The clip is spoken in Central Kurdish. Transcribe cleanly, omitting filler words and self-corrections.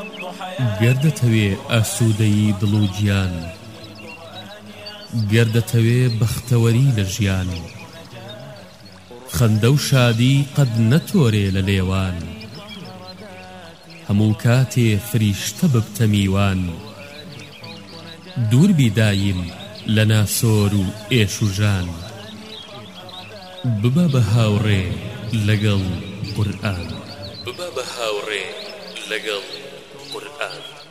گەردەتەوێ ئاسوودەیی دڵ و گیان، گەردەتەوێ بەختەوەری لە ژیان، خەندە و شادی قەت نەتۆرێ لە لێوان، هەموو کاتێ فریشتە ببتە میوان، دوور بی دایم لە ناسۆر و ئێش و ژان، ببە بە هاوڕێ لەگەڵ قورئان، ببە بە هاوڕێ لەگەڵ قورئان.